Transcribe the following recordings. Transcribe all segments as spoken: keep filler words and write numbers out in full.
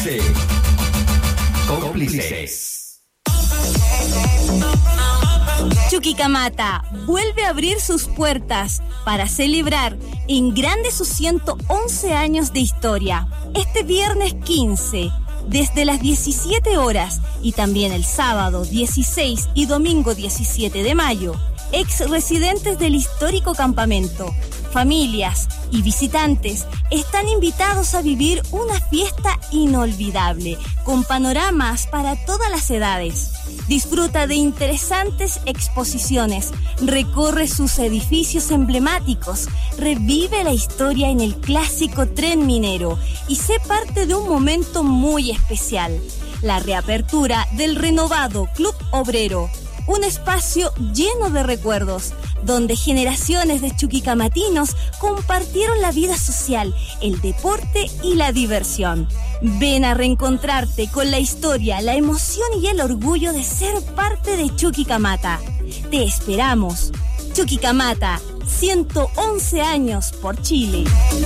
C. Cómplices. Chuquicamata vuelve a abrir sus puertas para celebrar en grande sus ciento once años de historia. Este viernes quince, desde las diecisiete horas y también el sábado dieciséis y domingo diecisiete de mayo, ex residentes del histórico campamento, familias y visitantes están invitados a vivir una fiesta inolvidable, con panoramas para todas las edades. Disfruta de interesantes exposiciones, recorre sus edificios emblemáticos, revive la historia en el clásico tren minero y sé parte de un momento muy especial, la reapertura del renovado Club Obrero. Un espacio lleno de recuerdos, donde generaciones de chuquicamatinos compartieron la vida social, el deporte y la diversión. Ven a reencontrarte con la historia, la emoción y el orgullo de ser parte de Chuquicamata. Te esperamos. Chuquicamata, ciento once años por Chile.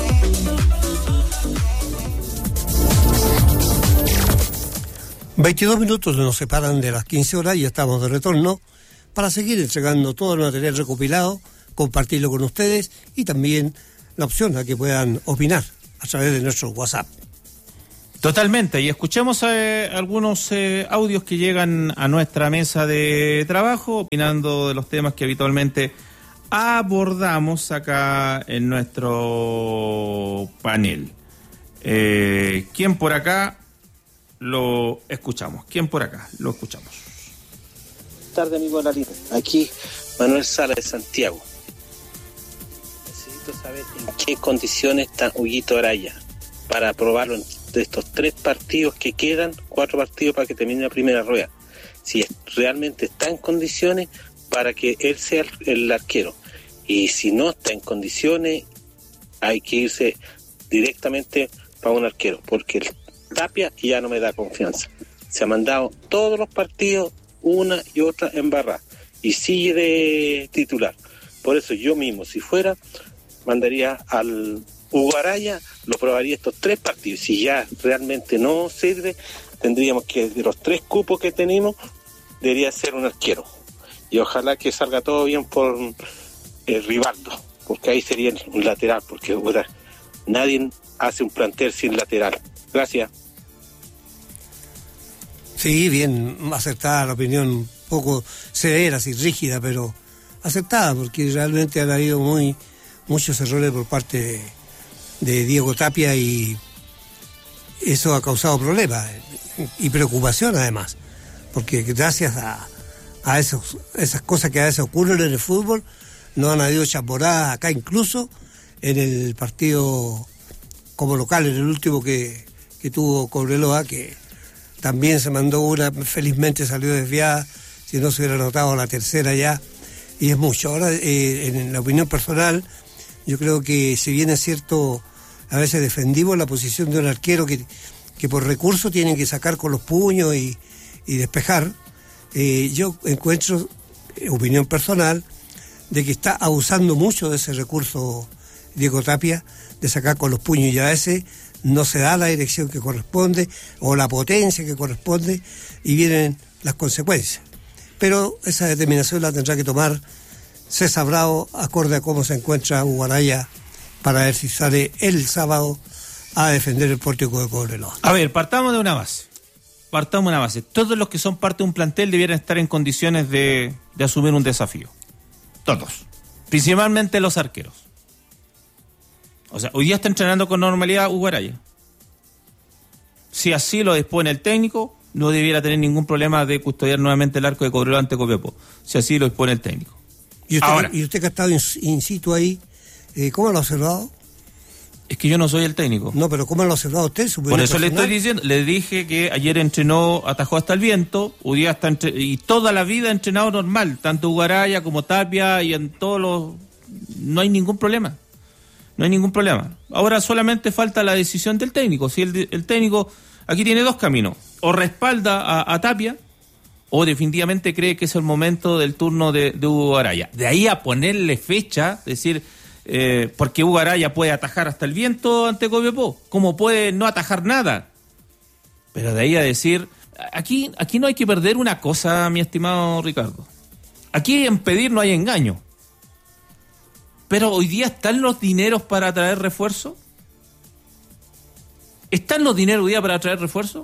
veintidós minutos nos separan de las quince horas y estamos de retorno para seguir entregando todo el material recopilado, compartirlo con ustedes y también la opción a que puedan opinar a través de nuestro WhatsApp. Totalmente, y escuchemos eh, algunos eh, audios que llegan a nuestra mesa de trabajo, opinando de los temas que habitualmente abordamos acá en nuestro panel. Eh, ¿Quién por acá? Lo escuchamos. ¿Quién por acá? Lo escuchamos. Buenas tardes, amigo de la línea. Aquí Manuel Sala de Santiago. Necesito saber en qué condiciones está Huguito Araya para aprobarlo de estos tres partidos que quedan, cuatro partidos para que termine la primera rueda. Si realmente está en condiciones para que él sea el, el arquero. Y si no está en condiciones, hay que irse directamente para un arquero, porque el Tapia ya no me da confianza. Se ha mandado todos los partidos, una y otra en barra, y sigue de titular. Por eso yo mismo, si fuera, mandaría al Hugo Araya, lo probaría estos tres partidos. Si ya realmente no sirve, tendríamos que, de los tres cupos que tenemos, debería ser un arquero. Y ojalá que salga todo bien por el Rivaldo, porque ahí sería un lateral, porque bueno, nadie hace un plantel sin lateral. Gracias. Sí, bien aceptada la opinión, un poco severa, así rígida, pero aceptada, porque realmente han habido muy muchos errores por parte de, de Diego Tapia y eso ha causado problemas y preocupación además, porque gracias a, a esos, esas cosas que a veces ocurren en el fútbol, no han habido chamboradas acá, incluso en el partido como local, en el último que que tuvo Cobreloa, que también se mandó una, felizmente salió desviada, si no se hubiera notado la tercera ya, y es mucho. Ahora, eh, en la opinión personal, yo creo que si bien es cierto, a veces defendimos la posición de un arquero que, que por recurso tienen que sacar con los puños y, y despejar, eh, yo encuentro, eh, opinión personal, de que está abusando mucho de ese recurso Diego Tapia, de sacar con los puños, y a veces no se da la dirección que corresponde o la potencia que corresponde y vienen las consecuencias. Pero esa determinación la tendrá que tomar César Bravo acorde a cómo se encuentra Hugo Araya para ver si sale el sábado a defender el pórtico de Cobreloa. A ver, partamos de una base. Partamos de una base. Todos los que son parte de un plantel debieran estar en condiciones de, de asumir un desafío. Todos. Principalmente los arqueros. O sea, hoy día está entrenando con normalidad Hugo Araya. Si así lo dispone el técnico, no debiera tener ningún problema de custodiar nuevamente el arco de Cobreloa ante Copiapó. Si así lo dispone el técnico. ¿Y usted, Ahora, y usted que ha estado in, in situ ahí, eh, ¿cómo lo ha observado? Es que yo no soy el técnico. No, pero ¿cómo lo ha observado usted? Por eso personal? le estoy diciendo, le dije que ayer entrenó, atajó hasta el viento, hoy día está entre, y toda la vida ha entrenado normal, tanto Hugo Araya como Tapia y en todos los... No hay ningún problema. No hay ningún problema. Ahora solamente falta la decisión del técnico. Si el, el técnico aquí tiene dos caminos. O respalda a, a Tapia, o definitivamente cree que es el momento del turno de, de Hugo Araya. De ahí a ponerle fecha, decir, eh, porque Hugo Araya puede atajar hasta el viento ante Copiapó. ¿Cómo puede no atajar nada? Pero de ahí a decir, aquí, aquí no hay que perder una cosa, mi estimado Ricardo. Aquí en pedir no hay engaño. Pero hoy día ¿están los dineros para traer refuerzo? ¿Están los dineros hoy día para traer refuerzo?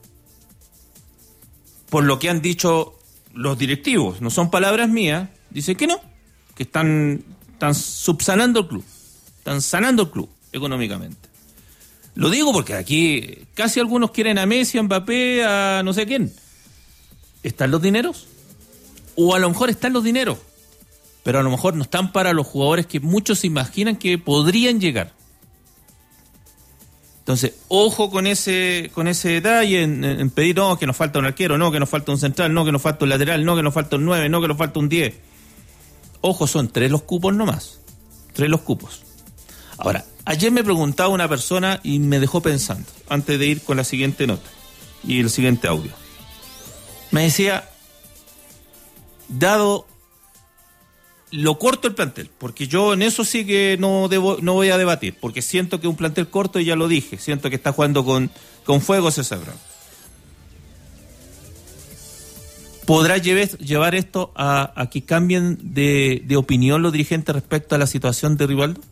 Por lo que han dicho los directivos, no son palabras mías, dicen que no, que están, están subsanando el club, están sanando el club económicamente. Lo digo porque aquí casi algunos quieren a Messi, a Mbappé, a no sé quién. ¿Están los dineros? O a lo mejor están los dineros, pero a lo mejor no están para los jugadores que muchos se imaginan que podrían llegar. Entonces, ojo con ese con ese detalle en, en pedir, no, que nos falta un arquero, no, que nos falta un central, no, que nos falta un lateral, no, que nos falta un nueve, no, que nos falta un diez. Ojo, son tres los cupos nomás. Tres los cupos. Ahora, ayer me preguntaba una persona y me dejó pensando, antes de ir con la siguiente nota y el siguiente audio. Me decía, dado lo corto el plantel, porque yo en eso sí que no debo, no voy a debatir, porque siento que un plantel corto, y ya lo dije, siento que está jugando con, con fuego César Bravo. ¿Podrá llevar, llevar esto a, a que cambien de, de opinión los dirigentes respecto a la situación de Rivaldo?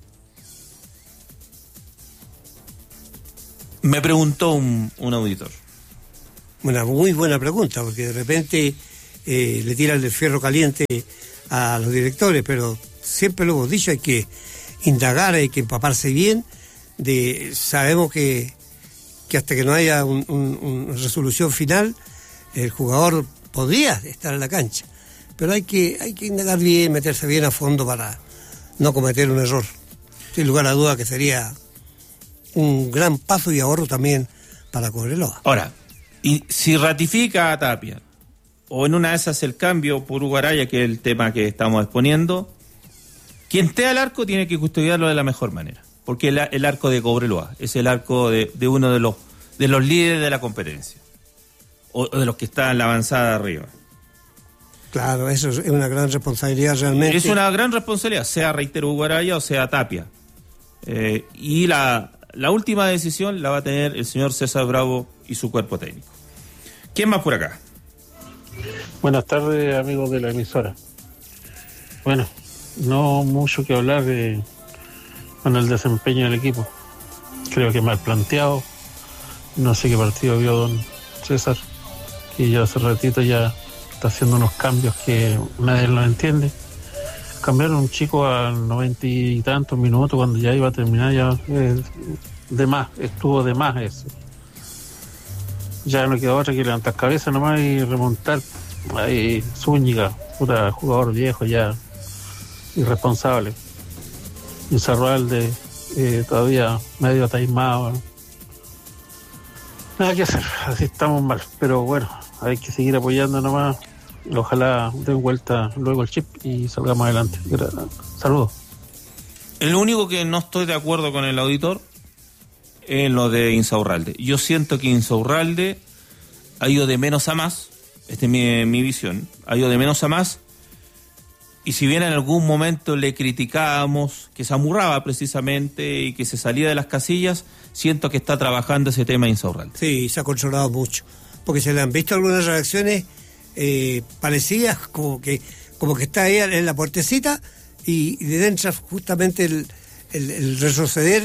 Me preguntó un, un auditor. Una muy buena pregunta, porque de repente eh, le tiran el fierro caliente a los directores, pero siempre lo hemos dicho, hay que indagar, hay que empaparse bien. De, sabemos que, que hasta que no haya un, un, una resolución final, el jugador podría estar en la cancha, pero hay que, hay que indagar bien, meterse bien a fondo para no cometer un error. Sin lugar a duda que sería un gran paso y ahorro también para Cobreloa. Ahora, y si ratifica a Tapia, o en una de esas el cambio por Hugo Araya, que es el tema que estamos exponiendo, quien esté al arco tiene que custodiarlo de la mejor manera, porque el, el arco de Cobreloa es el arco de, de uno de los de los líderes de la competencia, o de los que están en la avanzada arriba. Claro, eso es una gran responsabilidad realmente. Es una gran responsabilidad, sea, reitero, Hugo Araya o sea Tapia. Eh, y la, la última decisión la va a tener el señor César Bravo y su cuerpo técnico. ¿Quién más por acá? Buenas tardes, amigos de la emisora. Bueno, no mucho que hablar de, con el desempeño del equipo. Creo que mal planteado. No sé qué partido vio don César, que ya hace ratito ya está haciendo unos cambios que nadie lo entiende. Cambiaron un chico a noventa y tantos minutos cuando ya iba a terminar, ya eh, de más, estuvo de más eso. Ya no quedó otra que levantar cabeza nomás y remontar. Ahí Zúñiga, pura jugador viejo ya, irresponsable. Y Zarralde eh, todavía medio taimado. Nada que hacer, así estamos mal, pero bueno, hay que seguir apoyando nomás. Ojalá den vuelta luego el chip y salgamos adelante. Saludos. El único que no estoy de acuerdo con el auditor es lo de Insaurralde. Yo siento que Insaurralde ha ido de menos a más, esta es mi, mi visión, ha ido de menos a más, y si bien en algún momento le criticábamos que se amurraba precisamente y que se salía de las casillas, siento que está trabajando ese tema Insaurralde. Sí, se ha controlado mucho, porque se le han visto algunas reacciones eh, parecidas, como que como que está ahí en la puertecita y, y de dentro justamente el, el, el retroceder